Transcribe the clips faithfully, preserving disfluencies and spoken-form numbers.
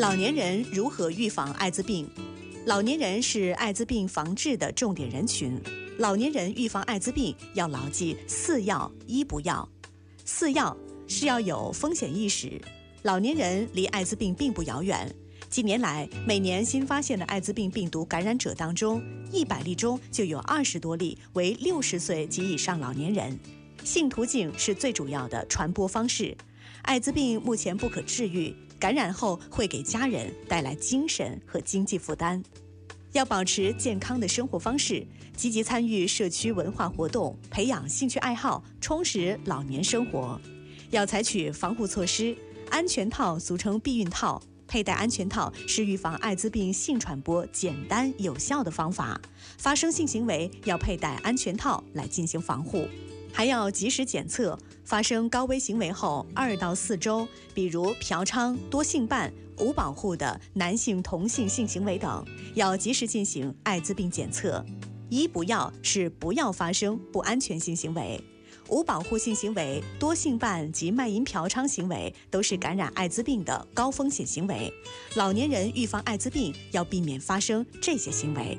老年人如何预防艾滋病？老年人是艾滋病防治的重点人群。老年人预防艾滋病要牢记四要一不要。四要是要有风险意识。老年人离艾滋病并不遥远。近年来，每年新发现的艾滋病病毒感染者当中，一百例中就有二十多例为六十岁及以上老年人。性途径是最主要的传播方式。艾滋病目前不可治愈，感染后会给家人带来精神和经济负担。要保持健康的生活方式，积极参与社区文化活动，培养兴趣爱好，充实老年生活。要采取防护措施，安全套俗称避孕套，佩戴安全套是预防艾滋病性传播简单有效的方法。发生性行为要佩戴安全套来进行防护。还要及时检测，发生高危行为后二到四周，比如嫖娼、多性伴、无保护的男性同性性行为等，要及时进行艾滋病检测。一不要是不要发生不安全性行为，无保护性行为、多性伴及卖淫嫖娼行为都是感染艾滋病的高风险行为。老年人预防艾滋病要避免发生这些行为。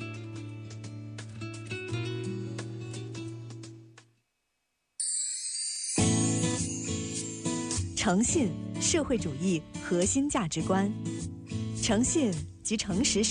诚信，社会主义核心价值观。诚信即诚实。